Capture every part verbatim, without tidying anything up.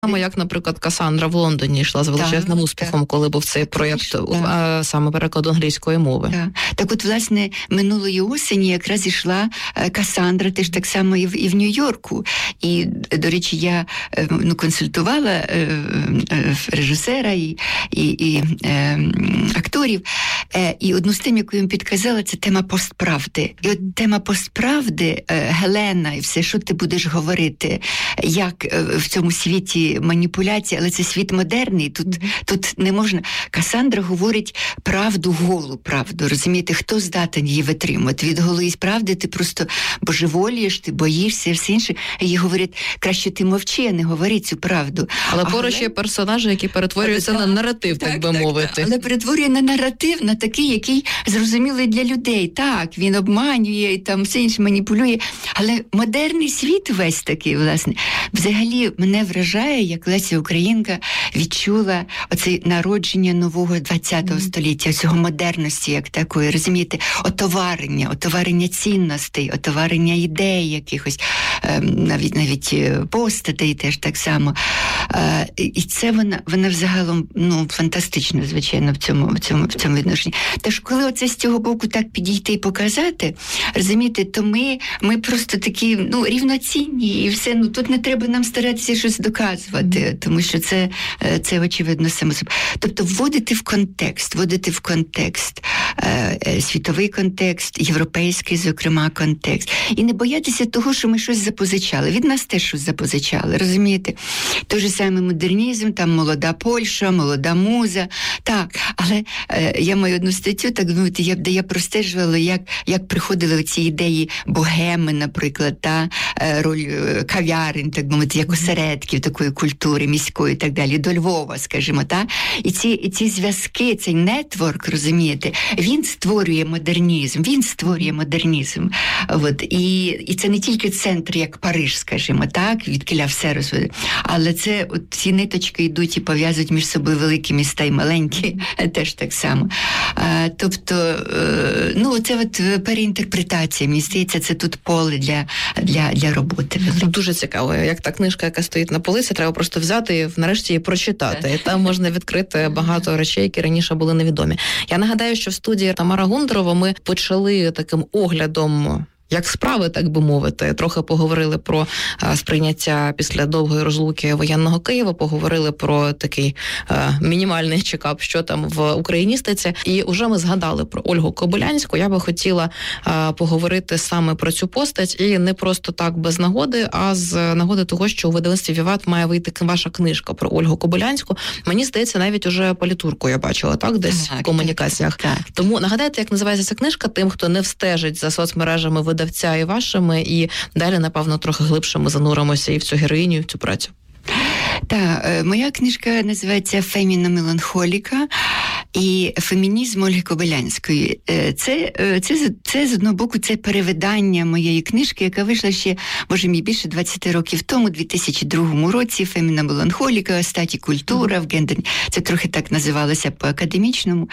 Саме як, наприклад, Касандра в Лондоні йшла з величезним так, успіхом, так. коли був цей проєкт, а, саме переклад англійської мови. Так. так от, власне, минулої осені якраз ішла Касандра теж так само і в, і в Нью-Йорку. І, до речі, я ну, консультувала режисера і, і, і е, акторів. І одну з тем, яку їм підказала, це тема постправди. І от тема постправди, Гелена, і все, що ти будеш говорити, як в цьому світі маніпуляції, але це світ модерний, тут, mm-hmm. тут не можна. Касандра говорить правду, голу правду, розумієте, хто здатен її витримати? Від голої правди ти просто божеволієш, ти боїшся і все інше. Їй говорять, краще ти мовчи, а не говори цю правду. Але поруч є персонажі, які перетворюються але, на наратив, так, так би так, мовити. Так, але перетворює на наратив, на такий, який зрозумілий для людей. Так, він обманює, там все інше маніпулює. Але модерний світ весь такий, власне. Взагалі, мене вражає, як Леся Українка відчула оце народження нового ХХ століття, цього модерності, як такої, розумієте, отоварення, отоварення цінностей, отоварення ідей якихось, навіть навіть постатей теж так само. І це вона, вона взагалом, ну, фантастично, звичайно, в цьому, в цьому, в цьому відношенні. Тож, коли оце з цього боку так підійти і показати, розумієте, то ми, ми просто такі, ну, рівноцінні і все, ну, тут не треба нам старатися щось доказувати, тому що це, це очевидно само собою. Тобто вводити в контекст, вводити в контекст, е, світовий контекст, європейський, зокрема, контекст. І не боятися того, що ми щось запозичали. Від нас теж щось запозичали, розумієте? Той же самий модернізм, там молода Польща, молода муза, так, але е, я маю одну статтю, так мовити, я, де я простежувала, як, як приходили ці ідеї богеми, наприклад, та е, роль кав'ярень, так мовити, як осередків такої культури міської і так далі, до Львова, скажімо, та? І ці, і ці зв'язки, цей нетворк, розумієте, він створює модернізм, він створює модернізм. От. І, і це не тільки центр, як Париж, скажімо, так, відкиля все розводить, але це, от ці ниточки йдуть і пов'язують між собою великі міста і маленькі, теж так само. А, тобто, ну, це от переінтерпретація, мені здається, це тут поле для, для, для роботи. Дуже цікаво, як та книжка, яка стоїть на полиці, треба просто взяти і нарешті її прочитати. І там можна відкрити багато речей, які раніше були невідомі. Я нагадаю, що в студії Тамара Гундарова ми почали таким оглядом, як справи, так би мовити. Трохи поговорили про а, сприйняття після довгої розлуки воєнного Києва, поговорили про такий а, мінімальний чекап, що там в україністиці. І вже ми згадали про Ольгу Кобилянську. Я би хотіла а, поговорити саме про цю постать. І не просто так без нагоди, а з нагоди того, що у видавництві «Віват» має вийти ваша книжка про Ольгу Кобилянську. Мені здається, навіть уже політурку я бачила, так? Десь так, в комунікаціях. Так, так. Тому нагадайте, як називається ця книжка тим, хто не встежить за соцмережами видавництва і вашими, і далі, напевно, трохи глибше ми зануримося і в цю героїню, і в цю працю. Так, моя книжка називається «Феміна меланхоліка» і «Фемінізм Ольги Кобилянської». Це, це, це, з одного боку, це перевидання моєї книжки, яка вийшла ще, може, мій більше двадцять років тому, у дві тисячі другому році, «Феміна меланхоліка», «Стать і культура», в гендерні. Це трохи так називалося по-академічному.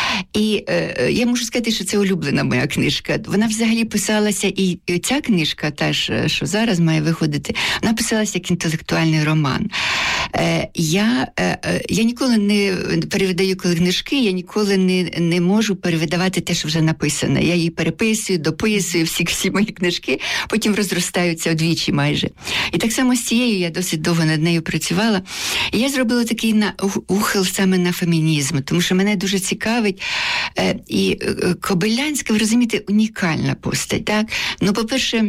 І е, я можу сказати, що це улюблена моя книжка. Вона взагалі писалася, і ця книжка, та ж, що зараз має виходити, вона писалася як інтелектуальний роман. Е, я, е, я ніколи не перевидаю коли книжки, я ніколи не, не можу перевидавати те, що вже написане. Я її переписую, дописую, всі, всі мої книжки, потім розростаються удвічі майже. І так само з цією я досить довго над нею працювала. І я зробила такий на, ухил саме на фемінізм, тому що мене дуже цікавить. Е, і е, Кобилянська, ви розумієте, унікальна постать, так? Ну, по-перше,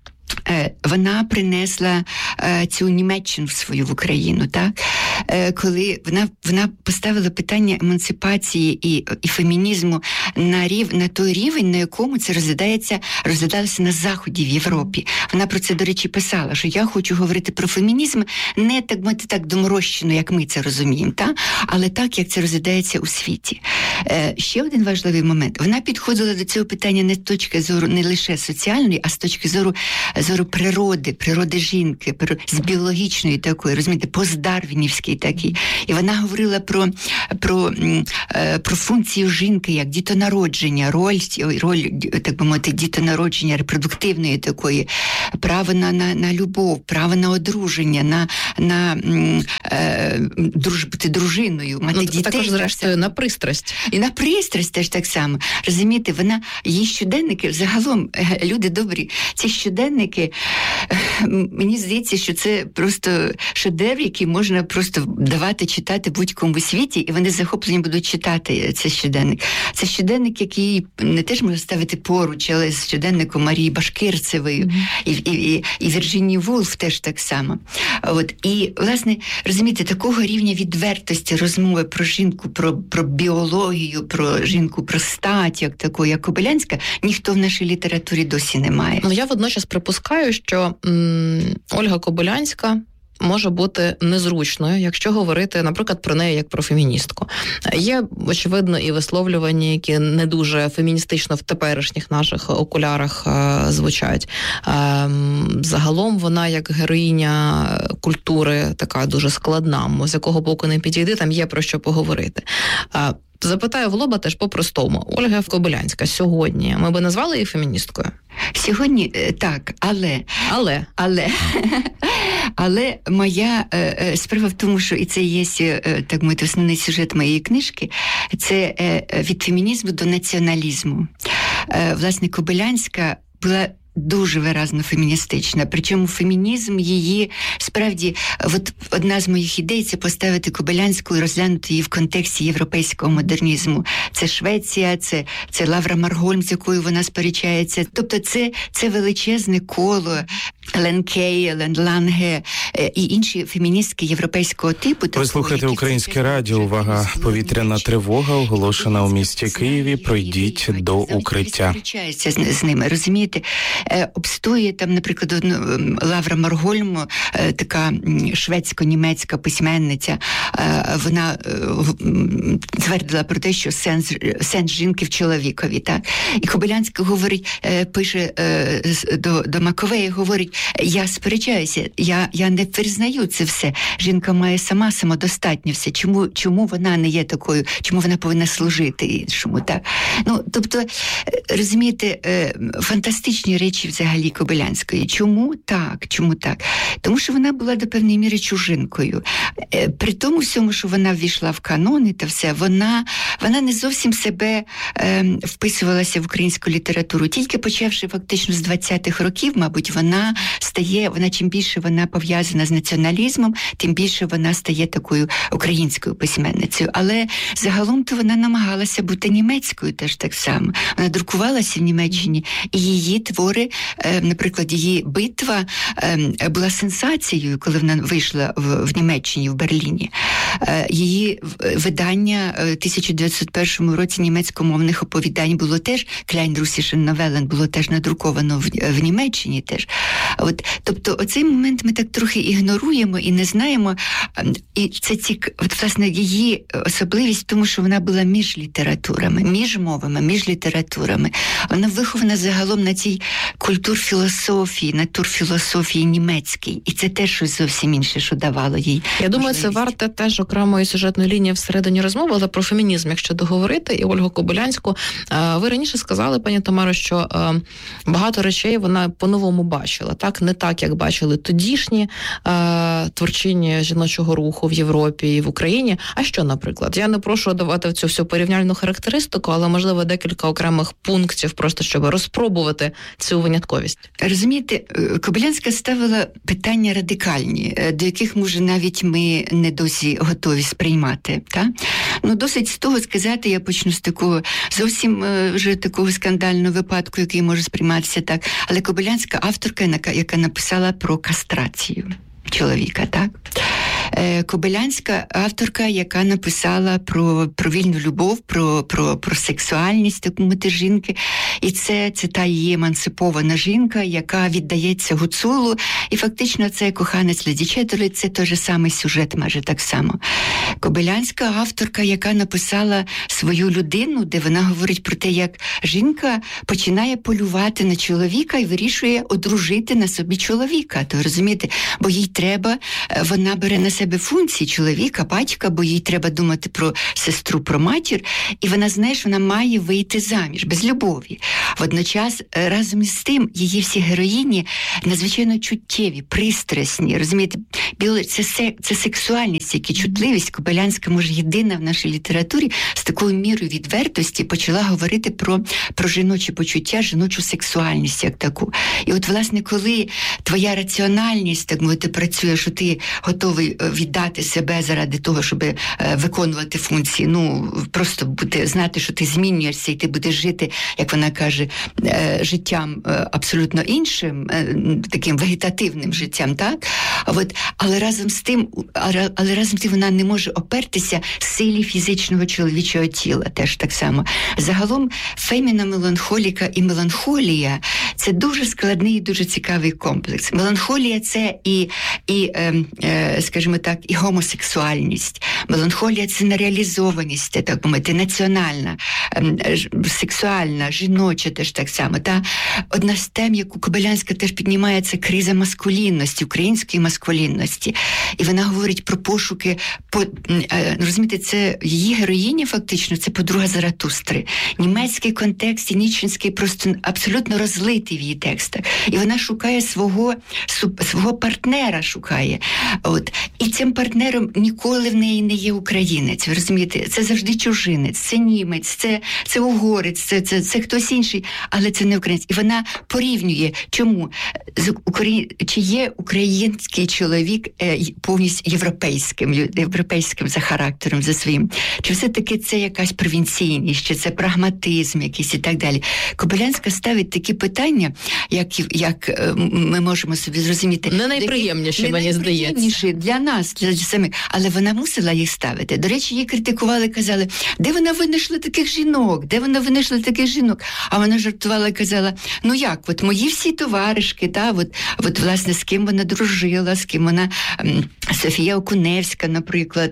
вона принесла е, цю Німеччину свою в Україну, так? Е, коли вона, вона поставила питання емансипації і, і фемінізму на, рів, на той рівень, на якому це розглядається, розглядалося на Заході, в Європі. Вона про це, до речі, писала, що я хочу говорити про фемінізм не так, мати, так доморощено, як ми це розуміємо, так? Але так, як це розглядається у світі. Е, ще один важливий момент. Вона підходила до цього питання не з точки зору не лише соціальної, а з точки зору зору природи, природи жінки, з біологічної такої, розумієте, постдарвінівський такий. І вона говорила про, про, про функцію жінки, як дітонародження, роль, роль, так би мовити, дітонародження репродуктивної такої, право на, на, на любов, право на одруження, на, на е, друж, бути дружиною, мати ну, дітей. Також, зрештою, на пристрасть. І на пристрасть теж так само. Розумієте, вона, її щоденники, загалом, люди добрі, ці щоденники, мені здається, що це просто шедевр, який можна просто давати читати будь-кому у світі, і вони захоплені будуть читати цей щоденник. Це щоденник, який не теж можна ставити поруч, але з щоденником Марії Башкирцевої, mm-hmm. і, і, і, і Вірджинії Вулф теж так само. От. І, власне, розумієте, такого рівня відвертості розмови про жінку, про, про біологію, про жінку, про стать, як таку, як Кобилянська, ніхто в нашій літературі досі не має. Ну, я водночас припускаю, що м, Ольга Кобилянська може бути незручною, якщо говорити, наприклад, про неї як про феміністку. Є, очевидно, і висловлювання, які не дуже феміністично в теперішніх наших окулярах е, звучать. Е, загалом вона, як героїня культури, така дуже складна, з якого боку не підійди, там є про що поговорити. Е, Запитаю в лоба теж по-простому. Ольга Кобилянська сьогодні, ми би назвали її феміністкою? Сьогодні так, але... Але? Але... Але моя е, справа в тому, що і це є, е, так мовити, основний сюжет моєї книжки, це е, від фемінізму до націоналізму. Е, власне, Кобилянська була дуже виразно феміністична. Причому фемінізм її, справді, от одна з моїх ідей – це поставити Кобилянську і розглянути її в контексті європейського модернізму. Це Швеція, це, це Лавра Маргольм, з якою вона сперечається. Тобто це, це величезне коло Елен Кей, Елен Ланге і інші феміністки європейського типу. Ви слухаєте Українське радіо. Увага, повітряна тривога оголошена у місті Києві. Пройдіть до укриття. Сперечається з, з ними, розумієте? Обстоює там, наприклад, Лавра Маргольм, така шведсько-німецька письменниця, вона твердила про те, що сенс, сенс жінки в чоловікові, так? І Кобилянська говорить, пише до, до Маковея, говорить, я сперечаюся, я, я не признаю це все. Жінка має сама самодостатньо все. Чому, чому вона не є такою, чому вона повинна служити іншому, так? Ну, тобто, розумієте, фантастичні речі взагалі Кобилянської. Чому так? Чому так? Тому що вона була до певної міри чужинкою. При тому всьому, що вона ввійшла в канони та все, вона, вона не зовсім себе е, вписувалася в українську літературу. Тільки почавши фактично з двадцятих років, мабуть, вона стає, вона чим більше вона пов'язана з націоналізмом, тим більше вона стає такою українською письменницею. Але загалом-то вона намагалася бути німецькою теж так само. Вона друкувалася в Німеччині, і її твори, наприклад, її «Битва» була сенсацією, коли вона вийшла в, в Німеччині, в Берліні. Її видання в тисяча дев'ятсот першому році німецькомовних оповідань було теж, «Klein Russischen Novellen», було теж надруковано в, в Німеччині теж. От, тобто, оцей момент ми так трохи ігноруємо і не знаємо. І це цік... От, власне, її особливість в тому, що вона була між літературами, між мовами, між літературами. Вона вихована загалом на цій культурфілософії, натурфілософії німецькій. І це теж щось зовсім інше, що давало їй. Я думаю, це варте теж окремої сюжетної лінії всередині розмови, але про фемінізм, якщо договорити, і Ольгу Кобилянську. Ви раніше сказали, пані Тамаро, що багато речей вона по-новому бачила. Так? Не так, як бачили тодішні творчині жіночого руху в Європі і в Україні. А що, наприклад? Я не прошу давати цю всю порівняльну характеристику, але, можливо, декілька окремих пунктів, просто щоб розпробувати цю винятковість. Розумієте, Кобилянська ставила питання радикальні, до яких, може, навіть ми не досі готові сприймати. Та? Ну, досить з того сказати, я почну з такого зовсім вже такого скандального випадку, який може сприйматися так. Але Кобилянська авторка, яка написала про кастрацію чоловіка, так? Кобилянська авторка, яка написала про, про вільну любов, про, про, про сексуальність, так мовити, жінки. І це, це та її емансипована жінка, яка віддається гуцулу. І фактично це коханець Леді Четтерли, це той же самий сюжет, майже так само. Кобилянська авторка, яка написала свою людину, де вона говорить про те, як жінка починає полювати на чоловіка і вирішує одружити на собі чоловіка. То розумієте, бо їй треба, вона бере на себе функції чоловіка, батька, бо їй треба думати про сестру, про матір, і вона знає, що вона має вийти заміж, без любові. Водночас, разом із тим, її всі героїні надзвичайно чуттєві, пристрасні, розумієте, це, це сексуальність, як і чутливість. Кобилянська, може, єдина в нашій літературі з такою мірою відвертості почала говорити про, про жіночі почуття, жіночу сексуальність, як таку. І от, власне, коли твоя раціональність, так мовити, працює, що ти готовий віддати себе заради того, щоб виконувати функції, ну, просто бути, знати, що ти змінюєшся і ти будеш жити, як вона каже, життям абсолютно іншим, таким вегетативним життям, так? От, але разом з тим, але разом з тим вона не може опертися силі фізичного чоловічого тіла, теж так само. Загалом феміна меланхоліка і меланхолія – це дуже складний і дуже цікавий комплекс. Меланхолія – це і, і е, е, скажімо так, і гомосексуальність. Меланхолія – це нереалізованість, це, так мовити, національна, е, сексуальна, жіноча теж так само. Та одна з тем, яку Кобилянська теж піднімає, це криза маскулінності, української маскулінності. І вона говорить про пошуки, по, е, розумієте, це її героїня фактично, це подруга Заратустри. Німецький контекст і ніцшенський просто абсолютно розлитий в її текстах. І вона шукає свого, свого партнера, шукає. От. І цим партнером ніколи в неї не є українець. Ви розумієте? Це завжди чужинець, це німець, це, це угорець, це, це, це хтось інший, але це не українець. І вона порівнює, чому? З Украї... Чи є український чоловік е, повністю європейським, європейським за характером, за своїм? Чи все-таки це якась провінційність, чи це прагматизм якийсь і так далі? Кобилянська ставить такі питання, як, як ми можемо собі зрозуміти. Не найприємніші, не мені здається. Для нас, для самих. Але вона мусила їх ставити. До речі, її критикували, казали, де вона винайшла таких жінок? Де вона винайшла таких жінок? А вона жартувала і казала, ну як, от мої всі товаришки, та, от, от власне, з ким вона дружила, з ким вона, Софія Окуневська, наприклад,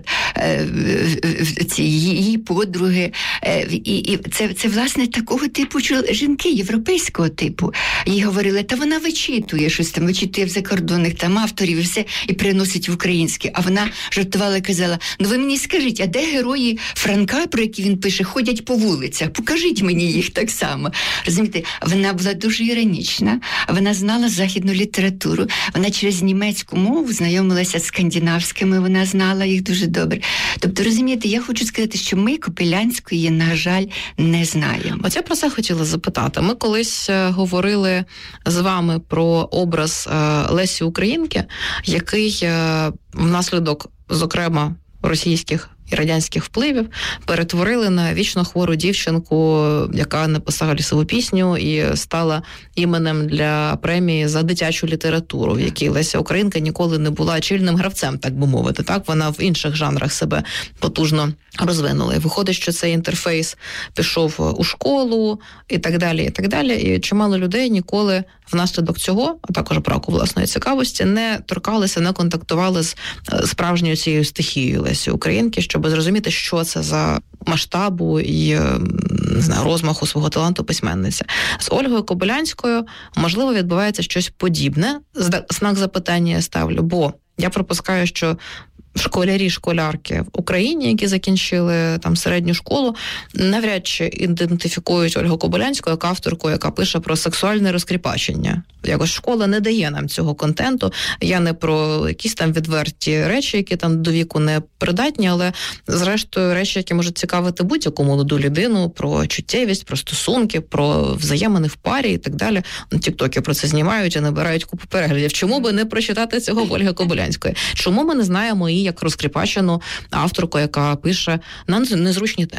ці її подруги. І, і це, це, власне, такого типу жінки, європейського типу. Їй говорили, та вона вичитує щось там, вичитує в закордонних там авторів і все, і приносить в українське. А вона жартувала і казала, ну ви мені скажіть, а де герої Франка, про які він пише, ходять по вулицях? Покажіть мені їх так само. Розумієте, вона була дуже іронічна, вона знала західну літературу, вона через німецьку мову знайомилася з скандинавськими, вона знала їх дуже добре. Тобто, розумієте, я хочу сказати, що ми Кобилянської, на жаль, не знаємо. От я про це хотіла запитати. Ми колись говорили з вами про образ Лесі Українки, який внаслідок, зокрема, російських і радянських впливів перетворили на вічно хвору дівчинку, яка написала лісову пісню і стала іменем для премії за дитячу літературу, в якій Леся Українка ніколи не була чільним гравцем, так би мовити. Так, вона в інших жанрах себе потужно розвинула. І виходить, що цей інтерфейс пішов у школу і так далі, і так далі. І чимало людей ніколи внаслідок цього, а також браку власної цікавості, не торкалися, не контактували з справжньою цією стихією Лесі Українки, щоб зрозуміти, що це за масштабу і, не знаю, розмаху свого таланту письменниця. З Ольгою Кобилянською, можливо, відбувається щось подібне. Знак запитання я ставлю, бо я припускаю, що школярі, школярки в Україні, які закінчили там середню школу, навряд чи ідентифікують Ольгу Кобилянську як авторку, яка пише про сексуальне розкріпачення. Якось школа не дає нам цього контенту. Я не про якісь там відверті речі, які там до віку не придатні, але зрештою речі, які можуть цікавити будь-яку молоду людину, про чуттєвість, про стосунки, про взаємини в парі і так далі. Тіктоки про це знімають і набирають купу переглядів. Чому би не прочитати цього в Ольги Кобилянської? Чому ми не знаємо її як розкріпачену авторку, яка пише на незручні теми?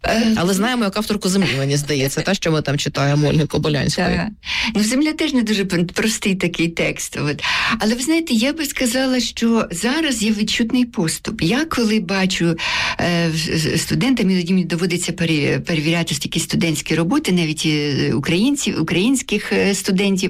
Але знаємо, як авторку «Землі», мені здається, та, що ми там читаємо Ольги Кобилянської. Так. Ну, «Земля» теж не дуже простий такий текст. От. Але, ви знаєте, я би сказала, що зараз є відчутний поступ. Я коли бачу е, студентам, іноді мені доводиться перевіряти такі студентські роботи, навіть українців, українських студентів,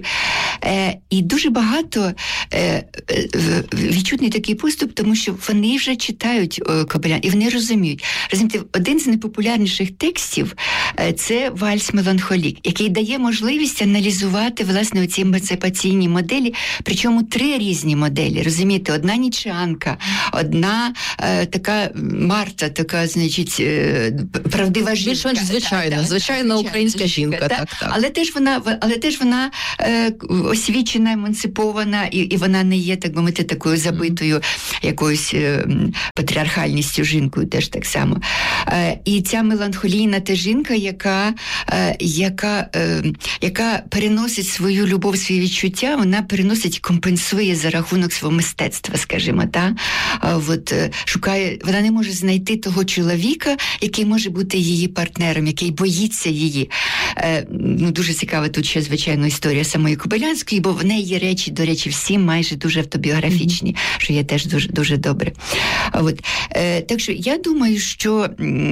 е, і дуже багато е, відчутний такий поступ, тому що вони вже читають Кобилян, і вони розуміють. Розумієте, один з непопулярних текстів – це «Вальс Меланхолік», який дає можливість аналізувати, власне, оці емансипаційні моделі, причому три різні моделі, розумієте? Одна нічанка, одна е, така Марта, така, значить, е, правдива жінка. Більш-менш звичайна, так, звичайна так, українська жінка. Так, так, так. Але теж вона, але теж вона е, освічена, емансипована, і, і вона не є, так би мовити, такою забитою mm. якоюсь е, патріархальністю жінкою, теж так само. Е, і ця меланхолійна та жінка, яка, е, яка, е, яка переносить свою любов, свої відчуття, вона переносить і компенсує за рахунок свого мистецтва, скажімо, та? А, от, е, шукає, вона не може знайти того чоловіка, який може бути її партнером, який боїться її. Е, ну, дуже цікава тут ще, звичайно, історія самої Кобилянської, бо в неї є речі, до речі, всі майже дуже автобіографічні, mm-hmm. що є теж дуже, дуже добре. А, от, е, так що я думаю, що,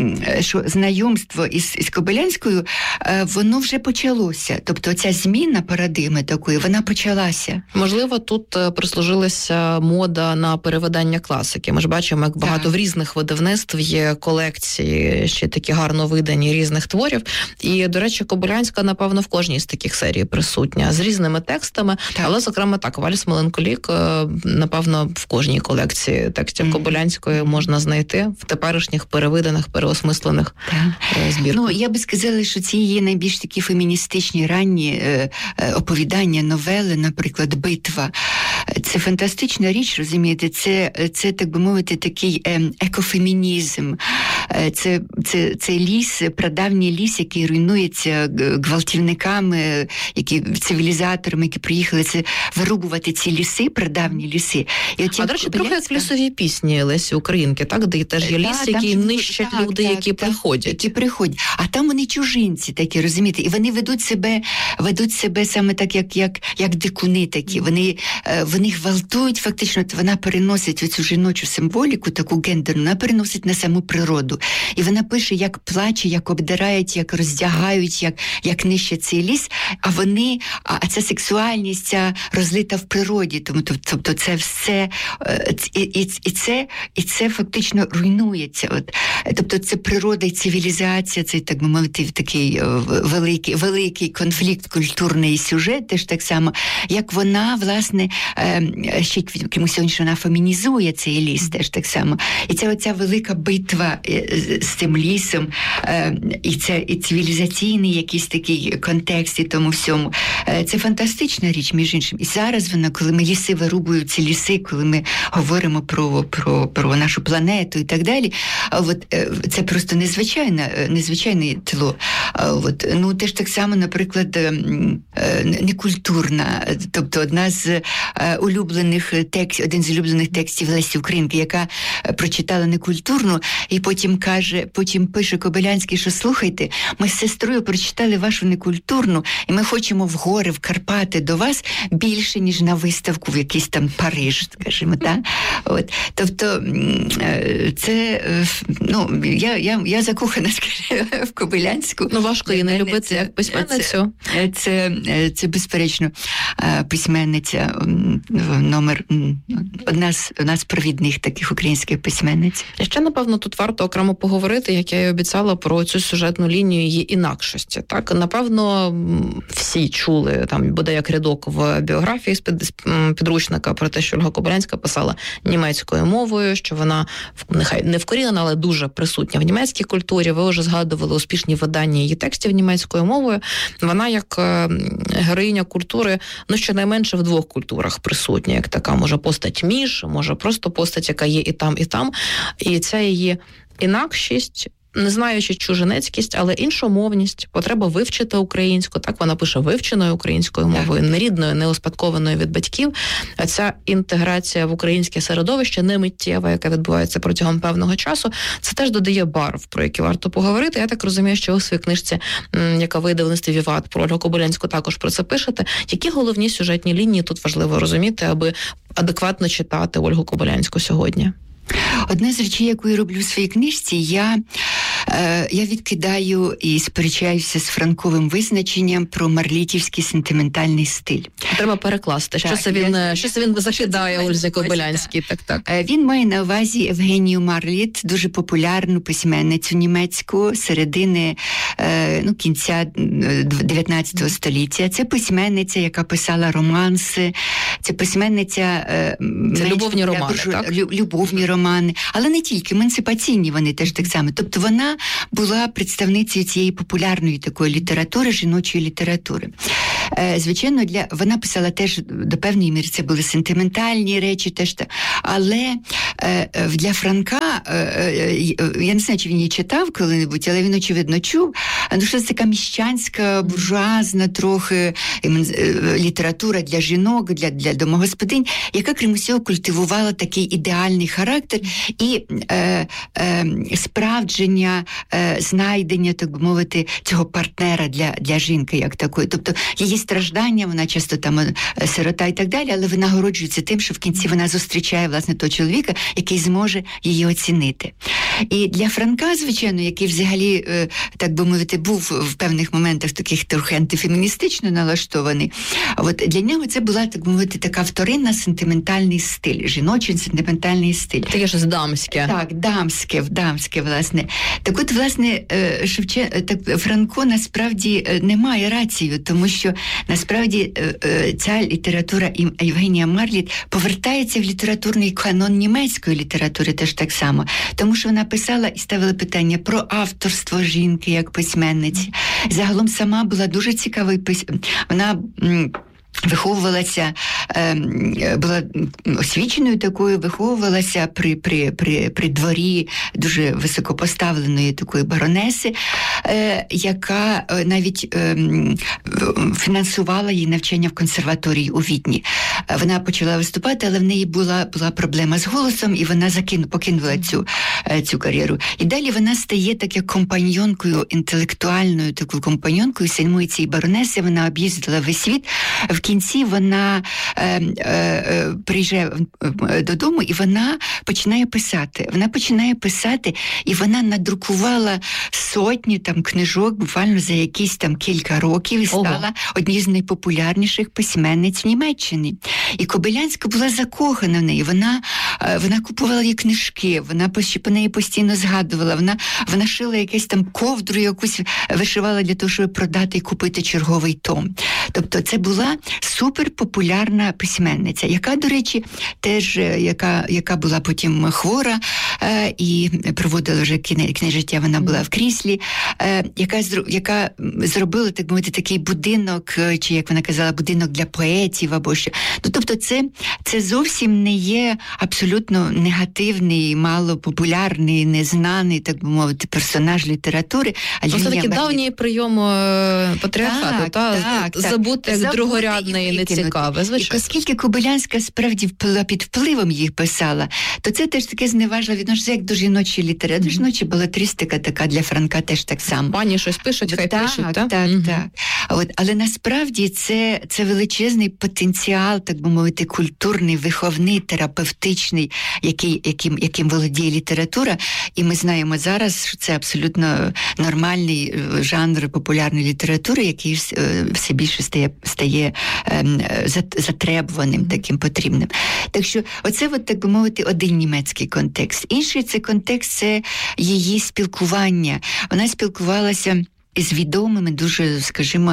що знайомство із, із Кобилянською, воно вже почалося. Тобто ця зміна парадигми такої, вона почалася. Можливо, тут прислужилася мода на перевидання класики. Ми ж бачимо, як багато так. в різних видавництв є колекції, ще такі гарно видані різних творів. І, до речі, Кобилянська, напевно, в кожній з таких серій присутня, з різними текстами. Так. Але, зокрема, так, «Вальс Меланхолік», напевно, в кожній колекції текстів mm-hmm. Кобилянської можна знайти в теперішніх перевиданих, переосмислених збірках. Ну, я би сказала, що ці є найбільш такі феміністичні ранні е, е, оповідання, новели, наприклад, «Битва». Це фантастична річ, розумієте? Це, це так би мовити, такий е, екофемінізм. Це, це, це ліс, прадавній ліс, який руйнується гвалтівниками, які, цивілізаторами, які приїхали це вирубувати ці ліси, прадавні ліси. І а, до речі, трохи як лісові пісні Лесі Українки, так? Де теж є ліс, так, який нищать так, люди, так, які так, приходять. Які приходять. А там вони чужинці такі, розумієте? І вони ведуть себе, ведуть себе саме так, як, як, як дикуни такі. Вони, вони гвалтують, фактично, вона переносить оцю жіночу символіку, таку гендерну, вона переносить на саму природу. І вона пише, як плаче, як обдирають, як роздягають, як, як нищать цей ліс, а вони, а ця сексуальність, ця розлита в природі, тому, тобто це все, і, і, і, це, і це фактично руйнується. От. Тобто це природа і цивілізація, це, так би мовити, такий великий, великий конфлікт, культурний сюжет, теж так само, як вона, власне, ще крім усього, що вона фемінізує цей ліс, теж так само. І ця оця велика битва з цим лісом, і це і цивілізаційний якийсь такий контекст і тому всьому. Це фантастична річ, між іншим. І зараз вона, коли ми ліси вирубують, ці ліси, коли ми говоримо про, про, про нашу планету і так далі, от, це просто незвичайне, незвичайне тло. От, ну, теж так само, наприклад, некультурна, тобто одна з улюблених текстів, один з улюблених текстів Лесі Українки, яка прочитала некультурну, і потім каже, потім пише Кобилянський, що слухайте, ми з сестрою прочитали вашу некультурну, і ми хочемо в гори, в Карпати до вас більше, ніж на виставку в якийсь там Париж, скажімо, так? От. Тобто, це, ну, я, я, я закохана, скажімо, в Кобилянську. Ну, важко її не любити як письменницю. Це, це, це, це, безперечно, письменниця номер, одна з, одна з провідних таких українських письменниць. І ще, напевно, тут варто окремо поговорити, як я і обіцяла, про цю сюжетну лінію її інакшості. Так, напевно, всі чули, там буде як рядок в біографії з підручника про те, що Ольга Кобилянська писала німецькою мовою, що вона, нехай не вкорінена, але дуже присутня в німецькій культурі. Ви вже згадували успішні видання її текстів німецькою мовою. Вона як героїня культури, ну, щонайменше в двох культурах присутня, як така, може, постать між, може, просто постать, яка є і там, і там. І ця її інакшість не знаючи чужинецькість, але іншомовність, потреба вивчити українську, так вона пише вивченою українською мовою, не рідною, не успадкованою від батьків. А ця інтеграція в українське середовище не миттєва, яка відбувається протягом певного часу, це теж додає барв, про які варто поговорити. Я так розумію, що у своїй книжці, яка вийде в листі «Віват», про Ольгу Кобилянську також про це пишете. Які головні сюжетні лінії тут важливо розуміти, аби адекватно читати Ольгу Кобилянську сьогодні? Одна з речей, яку я роблю в своїй книжці, я, е, я відкидаю і сперечаюся з Франковим визначенням про марлітівський сентиментальний стиль. Треба перекласти. Що це він, я, що це він закидає Ользі Кобилянській? Так, так. Він має на увазі Євгенію Марліт, дуже популярну письменницю німецьку середини е, ну, кінця дев'ятнадцятого століття. Це письменниця, яка писала романси, це письменниця... Е, це любовні романи, буржу... так? Любовні романи, але не тільки, емансипаційні вони теж так само. Тобто вона була представницею цієї популярної такої літератури, жіночої літератури. Звичайно, для вона писала теж до певної міри, це були сентиментальні речі, теж, але для Франка, я не знаю, чи він її читав коли-небудь, але він, очевидно, чув, ну, що це така міщанська, буржуазна трохи література для жінок, для, для домогосподинь, яка, крім усього, культивувала такий ідеальний характер і е, е, справдження, е, знайдення, так би мовити, цього партнера для, для жінки як такої. Тобто її страждання, вона часто там сирота і так далі, але вона нагороджується тим, що в кінці вона зустрічає, власне, того чоловіка, який зможе її оцінити. І для Франка, звичайно, який взагалі, е, так би мовити, був в певних моментах таких трохи антифеміністично налаштований, от для нього це була, так би мовити, така вторинна сентиментальний стиль, жіночий сентиментальний стиль. Таке ж дамське. Так, дамське, дамське, власне. Так от, власне, Шевчен... так, Франко насправді не має рацію, тому що насправді ця література Євгенія Марліт повертається в літературний канон німецької літератури теж так само, тому що вона писала і ставила питання про авторство жінки як письменниці. Загалом сама була дуже цікавою письменницею. Вона виховувалася, була освіченою такою, виховувалася при, при, при, при дворі дуже високопоставленої такої баронеси, яка навіть фінансувала її навчання в консерваторії у Відні. Вона почала виступати, але в неї була, була проблема з голосом, і вона закину, покинула цю, цю кар'єру. І далі вона стає таке компаньонкою, інтелектуальною такою компаньонкою самої цієї баронеси. Вона об'їздила весь світ. В кінці вона е, е, приїжджає додому, і вона починає писати. Вона починає писати, і вона надрукувала сотні там книжок буквально за якісь там кілька років і стала Ого. однією з найпопулярніших письменниць в Німеччині. І Кобилянська була закохана в неї. Вона, вона купувала її книжки, вона по неї постійно згадувала, вона, вона шила якусь там ковдру, якусь вишивала для того, щоб продати і купити черговий том. Тобто це була суперпопулярна письменниця, яка, до речі, теж, яка, яка була потім хвора е, і проводила вже кінець життя, вона була в кріслі, е, яка, яка зробила, так мовити, такий будинок, чи, як вона казала, будинок для поетів або що. Ну, тобто це, це зовсім не є абсолютно негативний, малопопулярний, незнаний, так би мовити, персонаж літератури. Це такий давній прийом патріархату, так, та? Так, так, забути як другорядне і нецікаве, звичайно. І оскільки Кобилянська справді під впливом їх писала, то це теж таке зневажливе відношення, як до жіночої літератури. Mm-hmm. Жіноча балетристика така для Франка теж так само. Пані щось пишуть, хай так, пишуть, так? Так, так, mm-hmm. так. От, але насправді це, це величезний потенціал, так би мовити, культурний, виховний, терапевтичний, який, яким, яким володіє література. І ми знаємо зараз, що це абсолютно нормальний жанр популярної літератури, який все більше стає, стає ем, затребуваним, таким потрібним. Так що оце, от, так би мовити, один німецький контекст. Інший це контекст, це її спілкування. Вона спілкувалася з відомими, дуже, скажімо,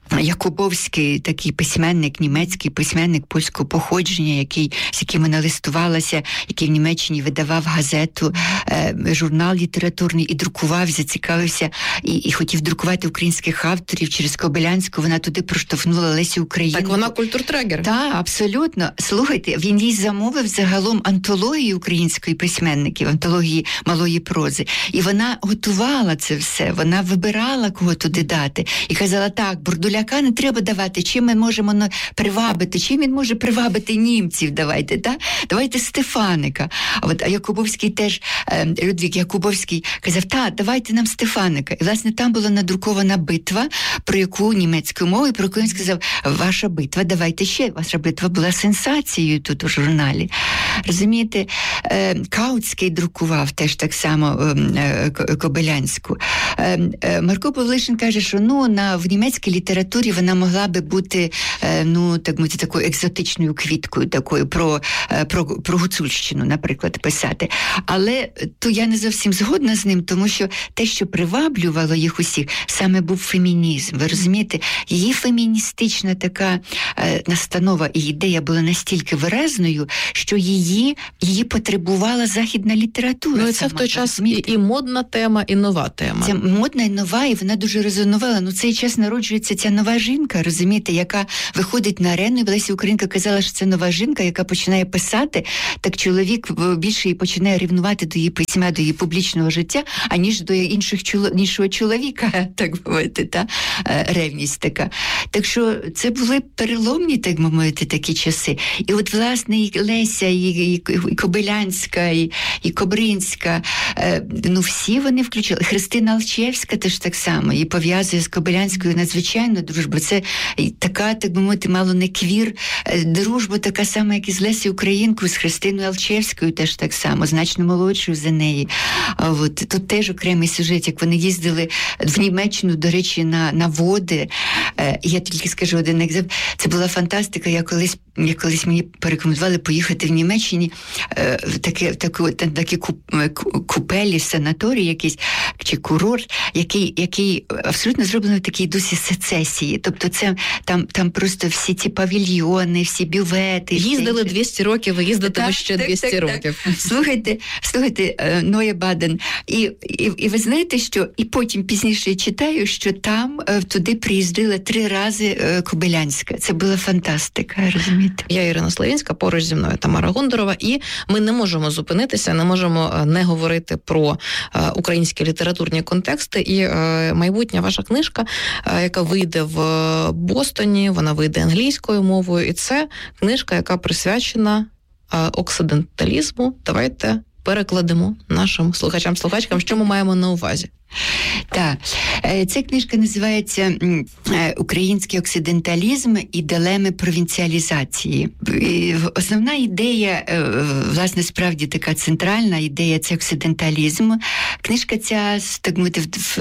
Якубовський, такий письменник, німецький письменник польського походження, який, з яким вона листувалася, який в Німеччині видавав газету, е, журнал літературний і друкував, зацікавився і, і хотів друкувати українських авторів через Кобилянську. Вона туди проштовхнула Лесю Українку. Так вона культуртрегер. Так, абсолютно. Слухайте, він їй замовив загалом антології української письменників, антології малої прози. І вона готувала це все, вона вибирала, кого туди дати. І казала, так, Бурдуляка не треба давати, чим ми можемо ну, привабити, чим він може привабити німців, давайте, так? Давайте Стефаника. А от а Якубовський теж, е, Людвік Якубовський казав, так, давайте нам Стефаника. І, власне, там була надрукована битва, про яку німецькою мовою, про яку він сказав, ваша битва, давайте ще. Ваша битва була сенсацією тут у журналі. Розумієте, е, Каутський друкував теж так само е, е, Кобилянську. Е, е, Марко Павлишин каже, що ну, на, в німецькій літературі вона могла би бути, е, ну, так мовити, такою екзотичною квіткою, такою про, е, про, про Гуцульщину, наприклад, писати. Але то я не зовсім згодна з ним, тому що те, що приваблювало їх усіх, саме був фемінізм. Ви розумієте? Її феміністична така е, настанова і ідея була настільки виразною, що її, її потребувала західна література. Ну і це сама, в той час і, і модна тема, і нова тема. Це модна і нова, і вона дуже резонувала. Ну, цей час народжується ця нова жінка, розумієте, яка виходить на арену, і Леся Українка казала, що це нова жінка, яка починає писати, так чоловік більше і починає рівнувати до її письма, до її публічного життя, аніж до інших іншого чоловіка, так мовити, та ревність така. Так що це були переломні, так мовити, такі часи. І от, власне, і Леся, і, і, і Кобилянська, і, і Кобринська, е, ну, всі вони включили. Христина Алчевська теж так само, і пов'язує з Кобилянською надзвичайно дружбу. Це така, так би мовити, мало не квір, дружба така сама, як і з Лесією Українкою, з Христиною Алчевською теж так само, значно молодшою за неї. А от, тут теж окремий сюжет, як вони їздили в Німеччину, до речі, на, на води. Е, я тільки скажу один екземпл. Це була фантастика. Я колись, я колись мені порекомендували поїхати в Німеччині е, в такі, такі, такі купелі, санаторій якийсь, чи курорт, який, який абсолютно зроблений в такій дусі сецесії. Тобто це там, там просто всі ці павільйони, всі бювети. Їздили двісті років, ви їздитиме ще так, двісті так, років. Так. Слухайте, слухайте, Ноя Баден. І, і, і ви знаєте, що і потім пізніше я читаю, що там туди приїздила три рази Кобилянська. Це була фантастика, розумієте? Я Ірина Славінська, поруч зі мною Тамара Гундорова, і ми не можемо зупинитися, не можемо не говорити про е, українські літературні контексти. І е, майбутня ваша книжка, е, яка вийде в Бостоні, вона вийде англійською мовою, і це книжка, яка присвячена е, оксиденталізму. Давайте перекладемо нашим слухачам-слухачкам, що ми маємо на увазі. Так, ця книжка називається «Український оксиденталізм і дилеми провінціалізації». Основна ідея, власне, справді така центральна ідея – це оксиденталізм. Книжка ця, так мовити,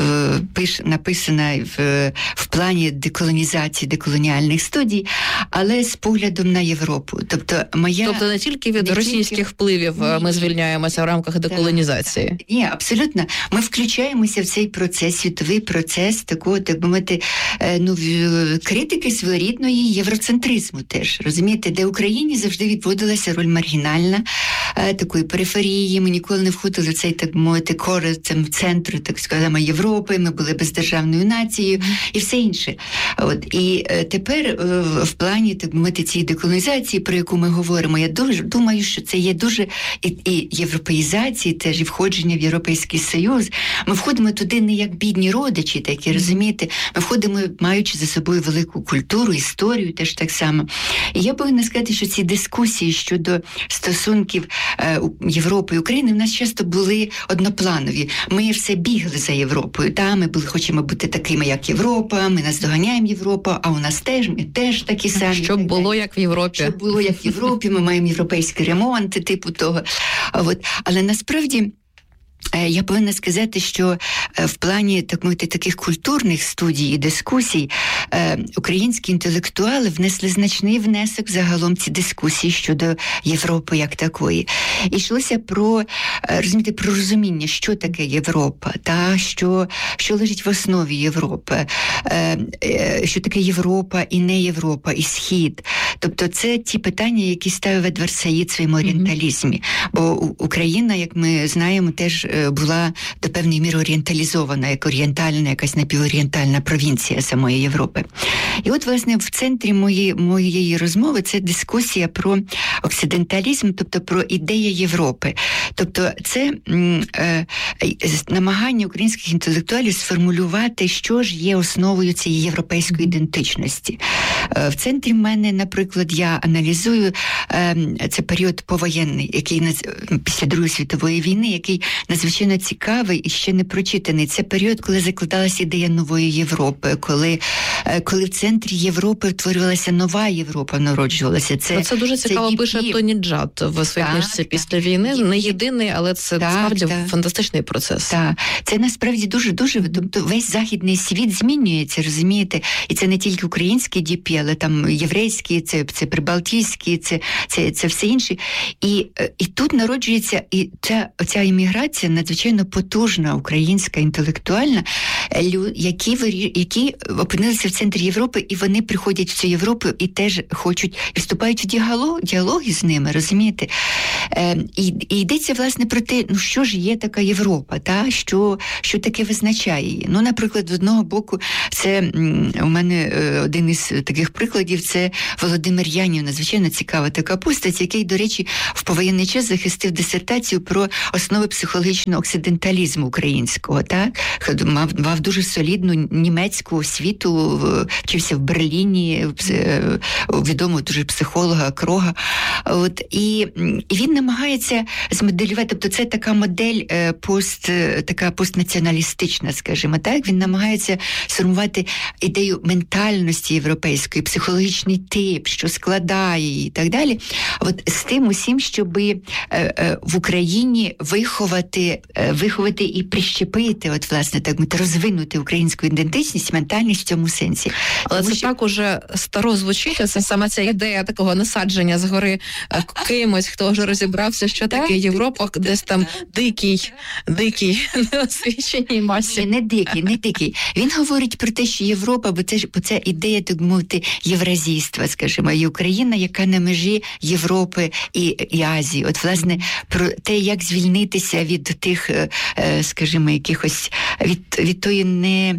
написана в, в плані деколонізації, деколоніальних студій, але з поглядом на Європу. Тобто, моя... тобто не тільки від не російських тільки... впливів Ні. Ми звільняємося в рамках деколонізації. Так, так. Ні, абсолютно. Ми включаємося в цей процес, світовий процес такого, так би мовити, ну, критики своєрідної євроцентризму теж, розумієте, де Україні завжди відводилася роль маргінальна, такої периферії, ми ніколи не входили в цей, так би мовити, кори центру, так сказано, Європи, ми були бездержавною нацією і все інше. От, і тепер в плані, так би мовити, цієї деколонізації, про яку ми говоримо, я дуже думаю, що це є дуже і, і європеїзації теж, і входження в Європейський Союз. Ми входимо туди не як бідні родичі, такі, розумієте, ми входимо, маючи за собою велику культуру, історію теж так само. І я повинна сказати, що ці дискусії щодо стосунків е, Європи і України в нас часто були однопланові. Ми все бігли за Європою, та, ми були, хочемо бути такими, як Європа, ми наздоганяємо Європу, а у нас теж, ми теж такі самі. Щоб так, було як в Європі. Щоб було як в Європі, ми маємо європейські ремонти, типу того. От. Але насправді Я повинна сказати, що в плані, так мовити, таких культурних студій і дискусій українські інтелектуали внесли значний внесок загалом ці дискусії щодо Європи як такої. І йшлося про, розумієте, про розуміння, що таке Європа, та, що, що лежить в основі Європи, що таке Європа і не Європа, і Схід. Тобто це ті питання, які ставив Едвард Саїд в своєму орієнталізмі. Бо Україна, як ми знаємо, теж була до певної міри орієнталізована, як орієнтальна, якась напіворієнтальна провінція самої Європи. І от, власне, в центрі моєї, моєї розмови це дискусія про оксиденталізм, тобто про ідеї Європи. Тобто це е, намагання українських інтелектуалів сформулювати, що ж є основою цієї європейської ідентичності. Е, в центрі в мене, наприклад, я аналізую е, це період повоєнний, який після Другої світової війни, який надзвичайно цікавий і ще не прочитаний. Це період, коли закладалася ідея нової Європи, коли, коли в центрі Європи утворювалася нова Європа, народжувалася. Це, це дуже цікаво це пише Тоні Джад в своїй книжці «Після війни». Не єдиний, але це так, справді так. фантастичний процес. Так, це насправді дуже-дуже, тобто весь західний світ змінюється, розумієте? І це не тільки українські ді пі, але там єврейські, це, це прибалтійські, це, це, це все інше. І, і тут народжується і ця, ця імміграція надзвичайно потужна, українська, інтелектуальна, які, які опинилися в центрі Європи, і вони приходять в цю Європу і теж хочуть, і вступають в діалог, діалоги з ними, розумієте? Е, і, і йдеться, власне, про те, ну що ж є така Європа, та? Що, що таке визначає її? Ну, наприклад, з одного боку, це м, у мене е, один із таких прикладів, це Володимир Янів, надзвичайно цікава така постать, який, до речі, в повоєнний час захистив дисертацію про основи психологічного оксиденталізму українського, так? Мав, мав дуже солідну німецьку освіту, вчився в Берліні, у відомого дуже психолога Крога. От, і, і він намагається змоделювати, тобто це така модель пост, така постнаціоналістична, скажімо так, він намагається сформувати ідею ментальності європейської, психологічний тип, що складає її і так далі. От з тим усім, щоб в Україні виховати, виховати і прищепити, от, власне, так мовити, розвинути українську ідентичність, ментальність в цьому сенсі. Але Тому, це що... так уже старо звучить, це саме ця ідея такого насадження згори кимось, хто вже розібрався, що таке Європа, десь там дикий, дикий, неосвіченій масі. Ні, не дикий, не дикий. Він говорить про те, що Європа, бо це, бо це ідея, так мовити, євразійства, скажімо, і Україна, яка на межі Європи і, і Азії. От, власне, про те, як звільнитися від тих, скажімо, якихось, від, від тої не,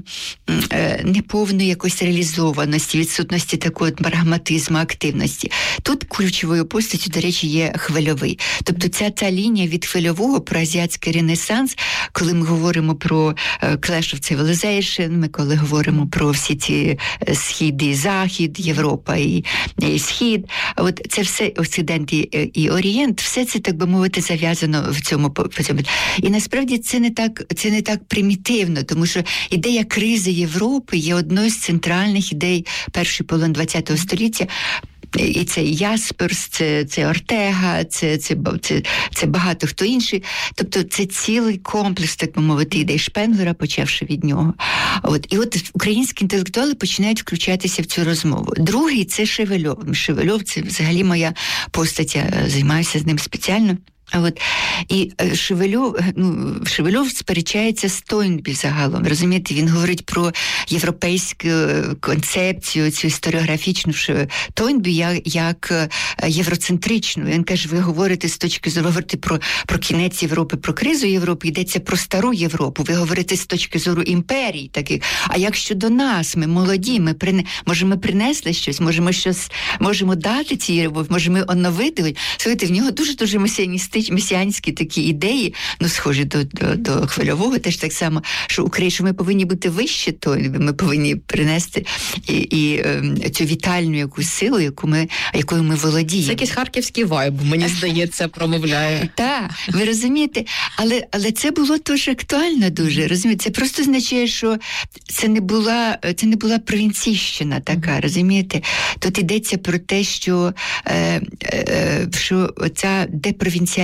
неповної якоїсь реалізованості, відсутності такого прагматизму, активності. Тут ключовою постаттю, до речі, є Хвильовий. Тобто ця та лінія від Хвильового про азіатський ренесанс, коли ми говоримо про Clash of Civilization, ми коли говоримо про всі ці схід і захід, Європа і, і схід, от це все Оксидент і, і Орієнт, все це, так би мовити, зав'язано в цьому. В цьому. І насправді це не так, це не так примітивно, тому що ідея кризи Європи є одною з центральних ідей першої половини ХХ століття. І це Ясперс, це, це Ортега, це, це, це, це багато хто інший. Тобто це цілий комплекс, так би мовити, ідей Шпенглера, почавши від нього. От. І от українські інтелектуали починають включатися в цю розмову. Другий – це Шевельов. Шевельов – це взагалі моя постать, я займаюся з ним спеціально. От. І Шевельов, ну, Шевельов сперечається з Тойнбі загалом, розумієте, він говорить про європейську концепцію, цю історіографічну Тойнбі як, як євроцентричну. Він каже, ви говорите з точки зору, говорите про, про кінець Європи, про кризу Європи, йдеться про стару Європу, ви говорите з точки зору імперій таких, а як щодо нас, ми молоді, ми прине... може ми принесли щось, може ми щось можемо дати цій Європі, може ми оновити. Слухайте, в нього дуже-дуже месіаністичні месіанські такі ідеї, ну, схожі до, до, до Хвильового, теж так само, що Україна, що ми повинні бути вище, то ми повинні принести і, і е, цю вітальну якусь силу, яку ми, якою ми володіємо. Це якийсь харківський вайб, мені здається, промовляє. Так, ви розумієте, але, але це було теж актуально дуже, розумієте, це просто означає, що це не була, це не була провінційщина така, розумієте, тут йдеться про те, що, е, е, що ця депровінціалізація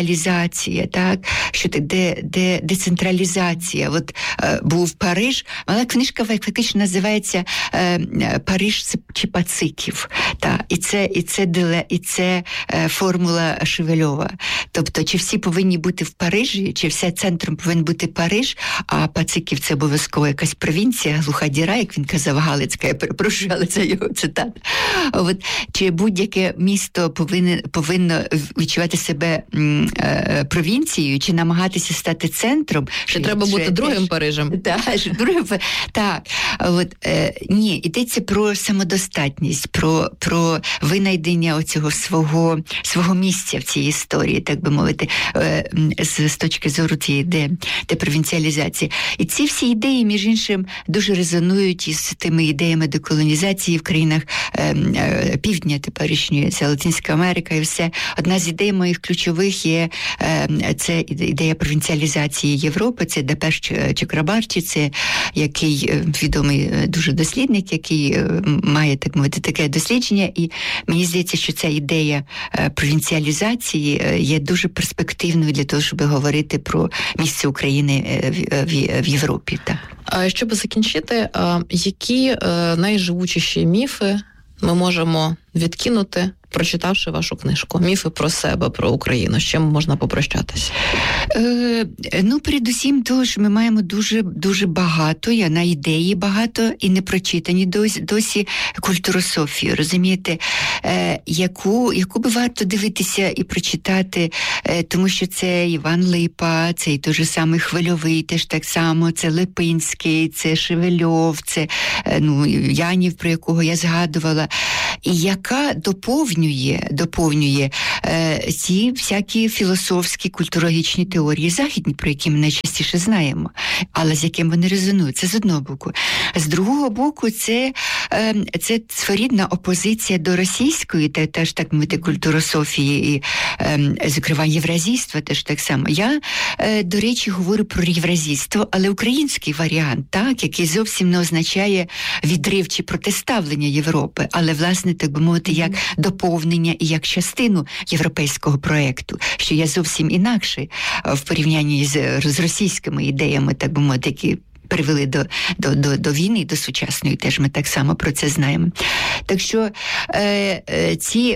провінціалізація, так, що це де, де, децентралізація. От е, був Париж, але книжка фактично називається е, «Париж чи Пациків». Так, і це, і це, диле, і це е, формула Шевельова. Тобто, чи всі повинні бути в Парижі, чи все центром повинен бути Париж, а Пациків – це обов'язково якась провінція, глуха діра, як він казав, Галицька, я перепрошую, але це його цитата. От, чи будь-яке місто повинен, повинно відчувати себе м, е, провінцією, чи намагатися стати центром. Чи треба бути другим теж, Парижем? Так, другим, так. От, е, ні, йдеться про самодостатність, про, про винайдення оцього свого, свого місця в цій історії, так би мовити, е, з, з точки зору цієї де, де провінціалізації. І ці всі ідеї, між іншим, дуже резонують із тими ідеями деколонізації в країнах е, е, півдня теперішньої, це Латинська Америка і все. Одна з ідей моїх ключових є е, це ідея провінціалізації Європи, це Депеш Чакрабарті, це який е, відомий дуже дослідник, який е, має, так мовити, таке дослідження, і мені здається, що ця ідея е, провінціалізації е, є дуже перспективною для того, щоб говорити про місце України в, в, в Європі. Так. А щоб закінчити, які найживучіші міфи ми можемо відкинути, прочитавши вашу книжку? Міфи про себе, про Україну. З чим можна попрощатися? Е, ну, передусім, того, що ми маємо дуже, дуже багато, я на ідеї багато і не прочитані досі, досі культурософію, розумієте, е, яку, яку би варто дивитися і прочитати, е, тому що це Іван Липа, це і той же самий Хвильовий, теж так само, це Липинський, це Шевельов, це е, ну, Янів, про якого я згадувала, і яка доповнює, доповнює е, ці всякі філософські, культурологічні теорії західні, про які ми найчастіше знаємо, але з яким вони резонують. Це з одного боку. З другого боку, це, е, це своєрідна опозиція до російської, те, теж так мовити, культурософії і, е, зокрема, євразійства теж так само. Я, е, до речі, говорю про євразійство, але український варіант, так, який зовсім не означає відрив чи протиставлення Європи, але, власне, так би мовити, як доповнення і як частину європейського проєкту, що є зовсім інакше в порівнянні з, з російськими ідеями, так би мовити, які привели до, до, до, до війни, до сучасної, теж ми так само про це знаємо. Так що е, е, ці,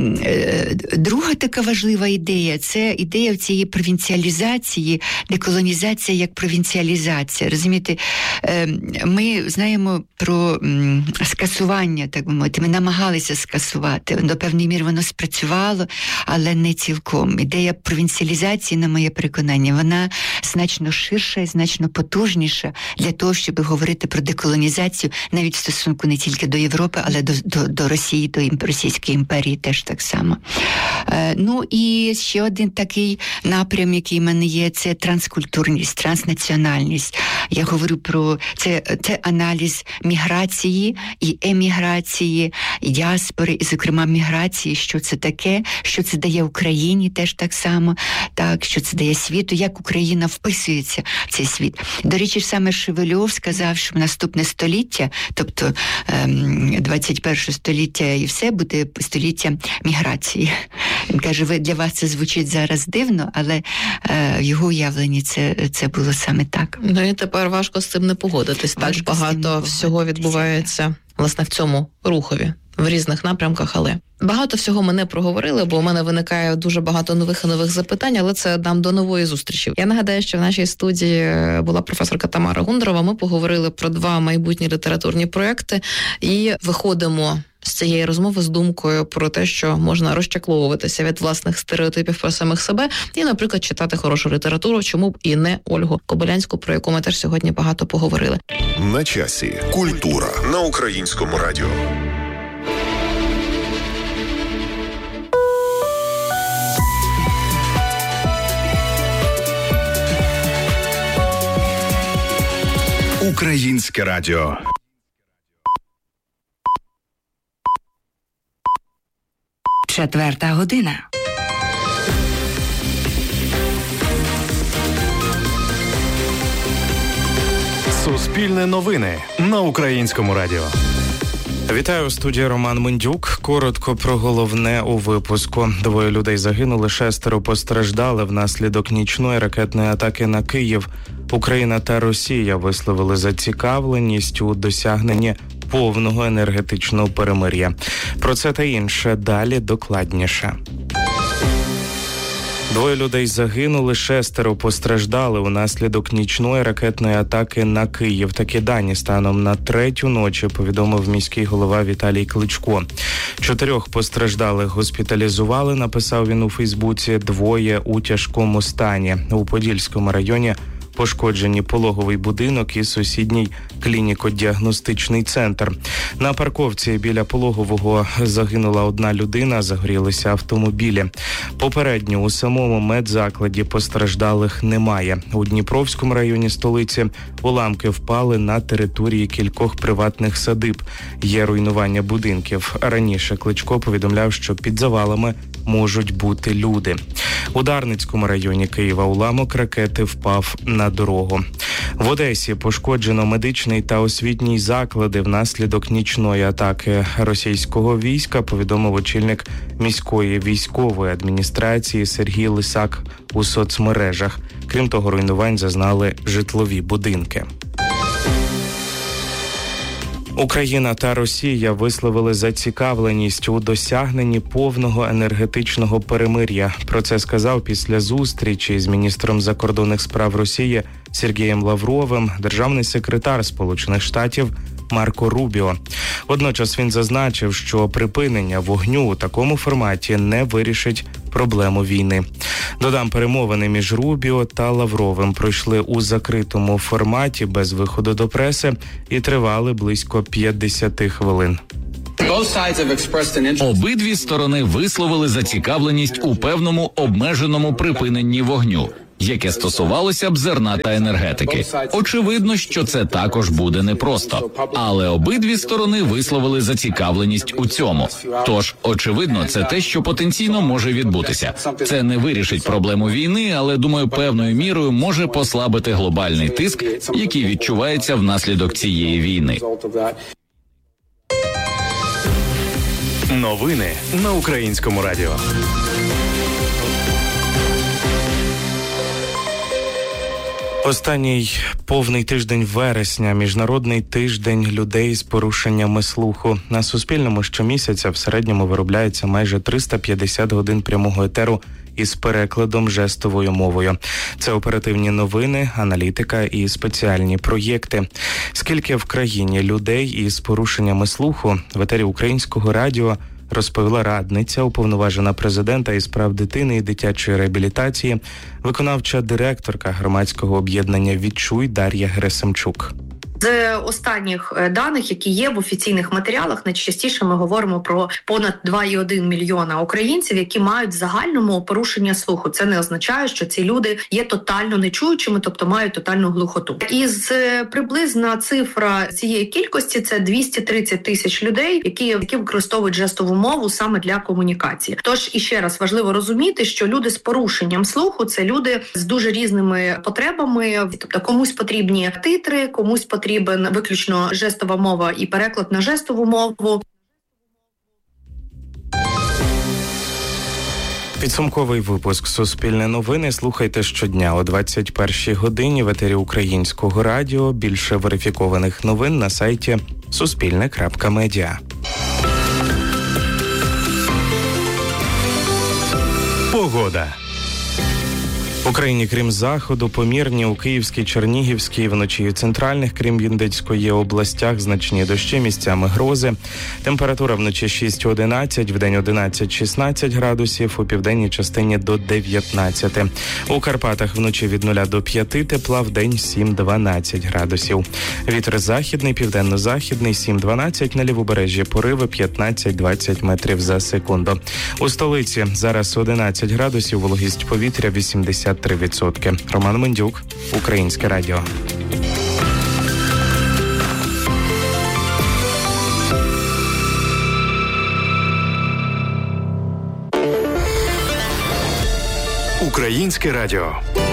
е, друга така важлива ідея, це ідея цієї провінціалізації, деколонізація як провінціалізація. Розумієте, е, ми знаємо про м, скасування, так би мовити, ми намагалися скасувати, до певної міри воно спрацювало, але не цілком. Ідея провінціалізації, на моє переконання, вона значно ширша і значно потужніша для того, щоб говорити про деколонізацію навіть в стосунку не тільки до Європи, але до, до, до Росії, до Російської імперії теж так само. Е, ну і ще один такий напрям, який в мене є, це транскультурність, транснаціональність. Я говорю про це, це аналіз міграції і еміграції, і діаспори, і, зокрема, міграції, що це таке, що це дає Україні теж так само, так, що це дає світу, як Україна вписується в цей світ. До речі, саме Шевельов сказав, що наступне століття, тобто двадцять перше століття і все, буде століття міграції. Він каже, ви, для вас це звучить зараз дивно, але е, в його уявленні це, це було саме так. Ну і тепер важко з цим не погодитись. Важко так багато всього відбувається, власне, в цьому рухові, в різних напрямках, але багато всього ми не проговорили, бо у мене виникає дуже багато нових і нових запитань, але це нам до нової зустрічі. Я нагадаю, що в нашій студії була професорка Тамара Гундарова. Ми поговорили про два майбутні літературні проекти і виходимо з цієї розмови з думкою про те, що можна розчакловуватися від власних стереотипів про самих себе і, наприклад, читати хорошу літературу, чому б і не Ольгу Кобилянську, про яку ми теж сьогодні багато поговорили. На часі. Культура на Українському радіо. Українське радіо. Четверта година. Суспільне новини на Українському радіо. Вітаю, у студії Роман Мендюк. Коротко про головне у випуску. Двоє людей загинули, шестеро постраждали внаслідок нічної ракетної атаки на Київ. Україна та Росія висловили зацікавленість у досягненні повного енергетичного перемир'я. Про це та інше далі докладніше. Двоє людей загинули, шестеро постраждали унаслідок нічної ракетної атаки на Київ. Такі дані станом на третю ночі повідомив міський голова Віталій Кличко. Чотирьох постраждалих госпіталізували, написав він у Фейсбуці, двоє у тяжкому стані. У Подільському районі пошкоджені пологовий будинок і сусідній клініко-діагностичний центр. На парковці біля пологового загинула одна людина, загорілися автомобілі. Попередньо у самому медзакладі постраждалих немає. У Дніпровському районі столиці уламки впали на території кількох приватних садиб. Є руйнування будинків. Раніше Кличко повідомляв, що під завалами можуть бути люди. У Дарницькому районі Києва уламок ракети впав на дорогу. В Одесі пошкоджено медичний та освітній заклади внаслідок нічної атаки російського війська, повідомив очільник міської військової адміністрації Сергій Лисак у соцмережах. Крім того, руйнувань зазнали житлові будинки. Україна та Росія висловили зацікавленість у досягненні повного енергетичного перемир'я. Про це сказав після зустрічі з міністром закордонних справ Росії Сергієм Лавровим державний секретар Сполучених Штатів Марко Рубіо. Водночас він зазначив, що припинення вогню у такому форматі не вирішить проблему війни. Додам, перемовини між Рубіо та Лавровим пройшли у закритому форматі без виходу до преси і тривали близько п'ятдесят хвилин. Обидві сторони висловили зацікавленість у певному обмеженому припиненні вогню, яке стосувалося б зерна та енергетики. Очевидно, що це також буде непросто, але обидві сторони висловили зацікавленість у цьому. Тож, очевидно, це те, що потенційно може відбутися. Це не вирішить проблему війни, але, думаю, певною мірою може послабити глобальний тиск, який відчувається внаслідок цієї війни. Новини на Українському радіо. Останній повний тиждень вересня – Міжнародний тиждень людей з порушеннями слуху. На Суспільному щомісяця в середньому виробляється майже триста п'ятдесят годин прямого етеру із перекладом жестовою мовою. Це оперативні новини, аналітика і спеціальні проєкти. Скільки в країні людей із порушеннями слуху, в етері Українського радіо розповіла радниця, уповноважена президента із прав дитини і дитячої реабілітації, виконавча директорка громадського об'єднання «Відчуй» Дар'я Герасимчук. З останніх даних, які є в офіційних матеріалах, найчастіше ми говоримо про понад два цілих одна мільйона українців, які мають в загальному порушення слуху. Це не означає, що ці люди є тотально нечуючими, тобто мають тотальну глухоту. Із приблизна цифра цієї кількості – це двісті тридцять тисяч людей, які, які використовують жестову мову саме для комунікації. Тож, іще раз, важливо розуміти, що люди з порушенням слуху – це люди з дуже різними потребами, тобто комусь потрібні титри, комусь потрібні Потрібен виключно жестова мова і переклад на жестову мову. Підсумковий випуск «Суспільне новини» слухайте щодня о двадцять першій годині в етері Українського радіо. Більше верифікованих новин на сайті суспільне крапка медіа. Погода. В Україні, крім заходу, помірні у Київській, Чернігівській, вночі і центральних, крім Вінницької областях, значні дощі, місцями грози. Температура вночі шість-одинадцять, вдень одинадцять-шістнадцять градусів, у південній частині до дев'ятнадцяти. У Карпатах вночі від нуля до п'яти тепла, вдень сім-дванадцять градусів. Вітер західний, південно-західний, сім-дванадцять, на лівобережжі пориви п'ятнадцять-двадцять метрів за секунду. У столиці зараз одинадцять градусів, вологість повітря вісімдесят три відсотки. Роман Мендюк, Українське радіо. Українське радіо.